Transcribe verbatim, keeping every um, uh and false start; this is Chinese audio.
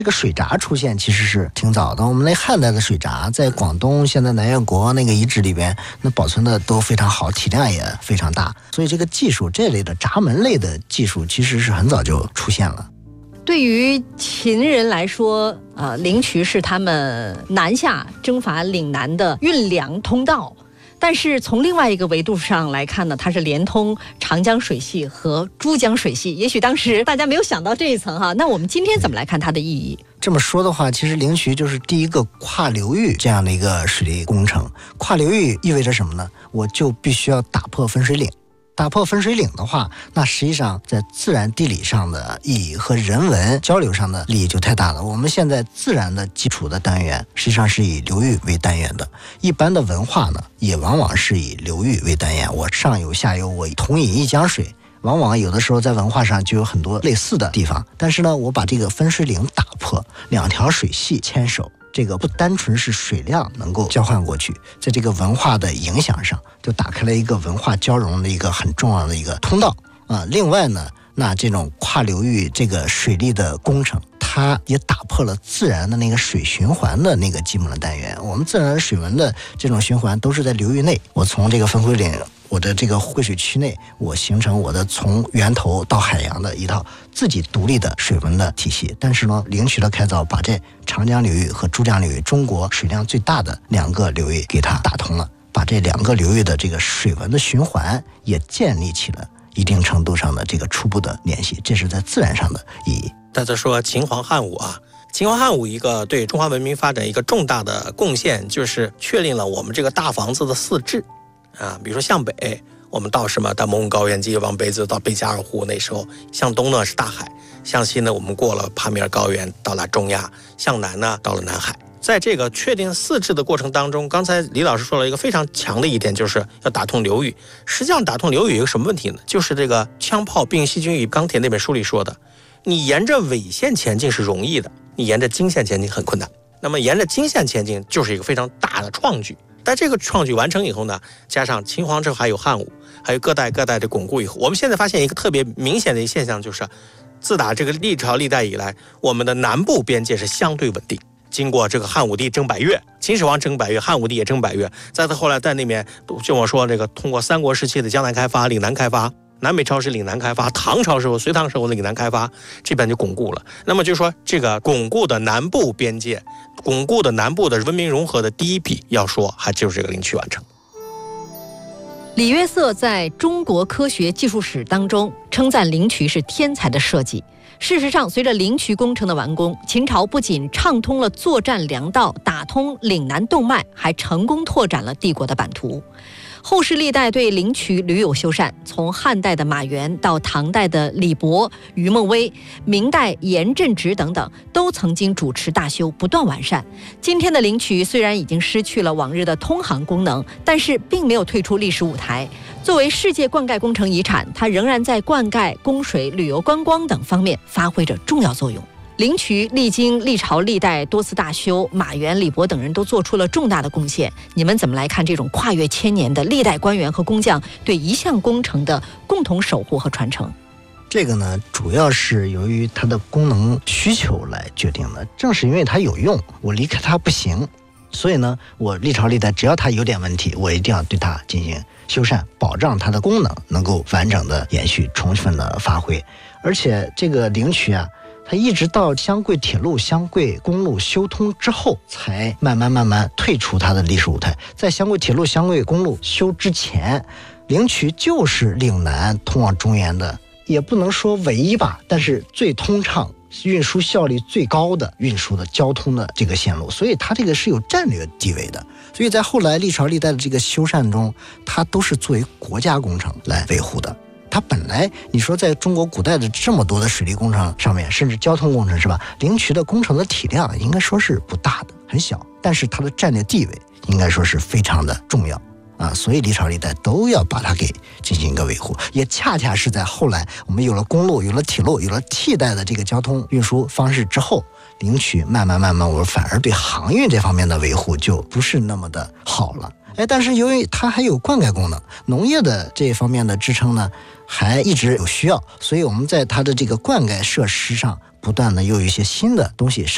这个水闸出现其实是挺早的，我们那汉代的水闸在广东现在南越国那个遗址里边，那保存的都非常好，体量也非常大，所以这个技术这类的闸门类的技术其实是很早就出现了。 对于秦人来说，呃，灵渠是他们南下征伐岭南的运粮通道。但是从另外一个维度上来看呢，它是连通长江水系和珠江水系。也许当时大家没有想到这一层哈，那我们今天怎么来看它的意义？ 这么说的话，其实灵渠就是第一个跨流域这样的一个水利工程。跨流域意味着什么呢？我就必须要打破分水岭。打破分水岭的话，那实际上在自然地理上的意义和人文交流上的利益就太大了。我们现在自然的基础的单元实际上是以流域为单元的，一般的文化呢也往往是以流域为单元，我上游下游我同饮一江水，往往有的时候在文化上就有很多类似的地方。但是呢，我把这个分水岭打破，两条水系牵手，这个不单纯是水量能够交换过去，在这个文化的影响上就打开了一个文化交融的一个很重要的一个通道啊。另外呢，那这种跨流域这个水利的工程，它也打破了自然的那个水循环的那个基本的单元。我们自然水文的这种循环都是在流域内，我从这个分水岭，我的这个汇水区内，我形成我的从源头到海洋的一套自己独立的水文的体系。但是呢，灵渠的开凿把这长江流域和珠江流域，中国水量最大的两个流域给它打通了，把这两个流域的这个水文的循环也建立起了一定程度上的这个初步的联系，这是在自然上的意义。 大家说秦皇汉武啊，秦皇汉武一个对中华文明发展一个重大的贡献，就是确定了我们这个大房子的四治啊。比如说向北，我们到什么到蒙古高原，接着往北走到贝加尔湖，那时候向东呢是大海，向西呢我们过了帕米尔高原到了中亚，向南呢到了南海。在这个确定四治的过程当中，刚才李老师说了一个非常强的一点，就是要打通流域。实际上打通流域有一个什么问题呢？就是这个枪炮、并细菌与钢铁那本书里说的，你沿着纬线前进是容易的，你沿着经线前进很困难。那么沿着经线前进就是一个非常大的创举。但这个创举完成以后呢，加上秦皇之后还有汉武，还有各代各代的巩固以后，我们现在发现一个特别明显的一个现象，就是自打这个历朝历代以来，我们的南部边界是相对稳定。经过这个汉武帝征百越，秦始皇征百越，汉武帝也征百越，再到后来在那边就我说这个通过三国时期的江南开发、岭南开发，南北朝时岭南开发，唐朝时候隋唐时候的岭南开发，这边就巩固了。那么就说这个巩固的南部边界，巩固的南部的文明融合的第一笔要说还就是这个灵渠完成。 李约瑟在中国科学技术史当中称赞灵渠是天才的设计。事实上，随着灵渠工程的完工，秦朝不仅畅通了作战粮道，打通岭南动脉，还成功拓展了帝国的版图。后世历代对灵渠屡有修缮，从汉代的马援到唐代的李博、于梦薇，明代严振直等等，都曾经主持大修，不断完善。今天的灵渠虽然已经失去了往日的通航功能，但是并没有退出历史舞台。作为世界灌溉工程遗产，它仍然在灌溉、供水、旅游观光等方面发挥着重要作用。灵渠历经历朝历代多次大修，马援、李博等人都做出了重大的贡献。你们怎么来看这种跨越千年的历代官员和工匠对一项工程的共同守护和传承？ 这个呢，主要是由于它的功能需求来决定的。正是因为它有用，我离开它不行，所以呢，我历朝历代只要它有点问题，我一定要对它进行修缮，保障它的功能能够完整的延续、充分的发挥。而且这个灵渠啊，它一直到湘桂铁路、湘桂公路修通之后，才慢慢慢慢退出它的历史舞台。在湘桂铁路、湘桂公路修之前，灵渠就是岭南通往中原的，也不能说唯一吧，但是最通畅、运输效率最高的运输的交通的这个线路，所以它这个是有战略地位的。所以在后来历朝历代的这个修缮中，它都是作为国家工程来维护的。它本来你说在中国古代的这么多的水利工程上面，甚至交通工程是吧，灵渠的工程的体量应该说是不大的，很小，但是它的战略地位应该说是非常的重要啊，所以历朝历代都要把它给进行一个维护。也恰恰是在后来我们有了公路、有了铁路、有了替代的这个交通运输方式之后，灵渠慢慢慢慢我反而对航运这方面的维护就不是那么的好了。哎，但是由于它还有灌溉功能，农业的这方面的支撑呢还一直有需要，所以我们在它的这个灌溉设施上不断的又有一些新的东西上